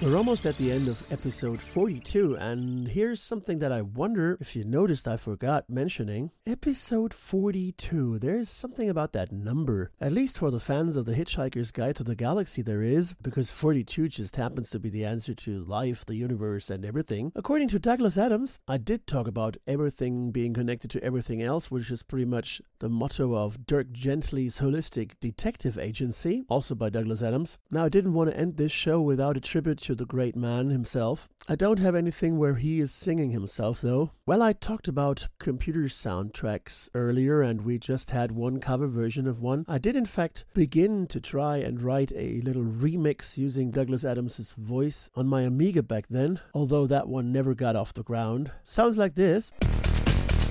We're almost at the end of episode 42, and here's something that I wonder if you noticed I forgot mentioning. Episode 42, there's something about that number. At least for the fans of The Hitchhiker's Guide to the Galaxy there is, because 42 just happens to be the answer to life, the universe, and everything. According to Douglas Adams, I did talk about everything being connected to everything else, which is pretty much the motto of Dirk Gently's Holistic Detective Agency, also by Douglas Adams. Now, I didn't want to end this show without a tribute to the great man himself. I don't have anything where he is singing himself, though. Well, I talked about computer soundtracks earlier, and we just had one cover version of one. I did, in fact, begin to try and write a little remix using Douglas Adams' voice on my Amiga back then, although that one never got off the ground. Sounds like this.